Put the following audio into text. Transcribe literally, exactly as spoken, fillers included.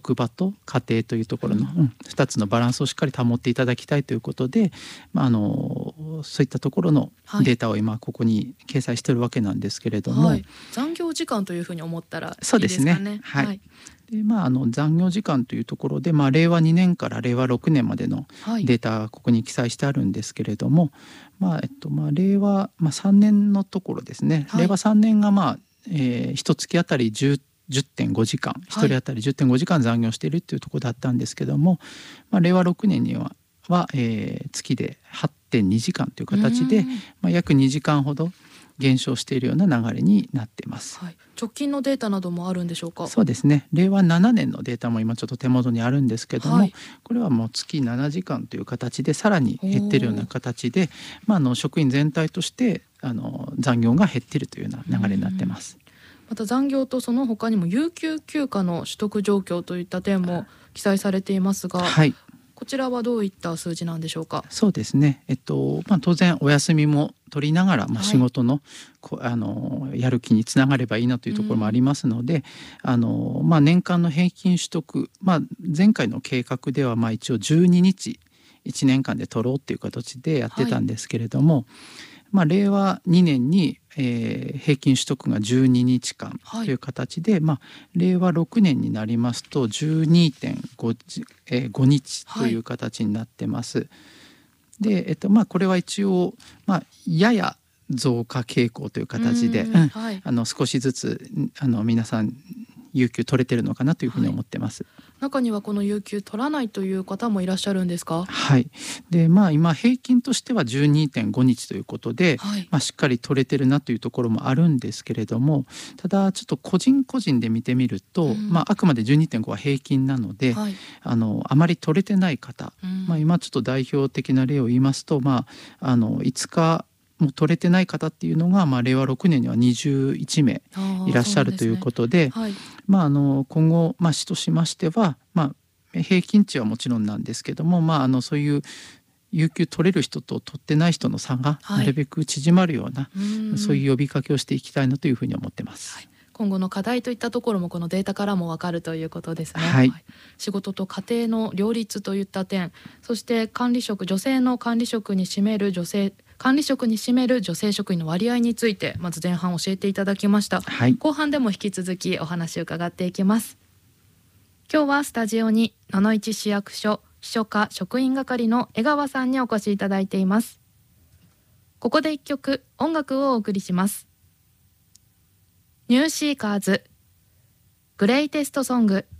職場と家庭というところの、うん、ふたつのバランスをしっかり保っていただきたいということで、まあ、あのそういったところのデータを今ここに掲載しているわけなんですけれども、 はい、残業時間というふうに思ったらいいですかね。 そうですね、はい、はい、でまあ、あの残業時間というところで、まあ、れいわにねんかられいわろくねんまでのデータがここに記載してあるんですけれども、まあえっとまあ、れいわ、まあ、さんねんのところですね、はい、れいわさんねんが、まあえー、いっかげつあたりじゅう じゅってんごじかん、ひとり当たり じゅってんごじかん残業しているというところだったんですけども、まあ、れいわろくねんにはは、えー、月で はってんにじかんという形で、まあ、約にじかんほど減少しているような流れになっています、 はい、直近のデータなどもあるんでしょうか。 そうですね、れいわななねんのデータも今ちょっと手元にあるんですけども、はい、これはもう月ななじかんという形でさらに減っているような形で、まあ、あの職員全体としてあの残業が減っているというような流れになっています。 また残業とその他にも有給休暇の取得状況といった点も記載されていますが、はい、こちらはどういった数字なんでしょうか。 そうですね、えっとまあ、当然お休みも取りながら、まあ、仕事の、はい、あのやる気につながればいいなというところもありますので、あの、まあ、年間の平均取得、まあ、前回の計画ではまあ一応じゅうににちいちねんかんで取ろうっていう形でやってたんですけれども、はい、まあ、れいわにねんに、えー、平均取得がじゅうににちかんという形で、はい、まあ、れいわろくねんになりますと じゅうにてんご にちという形になってます。はい、でえっとまあ、これは一応、まあ、やや増加傾向という形で、うんはい、あの少しずつあの皆さん有給取れてるのかなというふうに思ってます。はい、 中にはこの有給取らないという方もいらっしゃるんですか。 はいでまあ、今平均としては じゅうにてんごにちということで、はいまあ、しっかり取れてるなというところもあるんですけれども、ただちょっと個人個人で見てみると、うんまあ、あくまで じゅうにてんご は平均なので、はい、あのあまり取れてない方、うんまあ、今ちょっと代表的な例を言いますと、まあ、あのいつかもう取れてない方っていうのが、まあ、れいわろくねんにはにじゅういちめいいらっしゃるということで、はいまあ、あの今後、まあ、市としましては、まあ、平均値はもちろんなんですけども、まあ、あのそういう有給取れる人と取ってない人の差がなるべく縮まるような、はい、そういう呼びかけをしていきたいなというふうに思ってます。はい、 今後の課題といったところもこのデータからも分かるということですね。 はい、 仕事と家庭の両立といった点、そして管理職、女性の管理職に占める女性管理職に占める女性職員の割合についてまず前半教えていただきました。はい、後半でも引き続きお話を伺っていきます。今日はスタジオに野々市市役所秘書課職員係の江川さんにお越しいただいています。ここで一曲音楽をお送りします。ニューシーカーズグレイテストソング。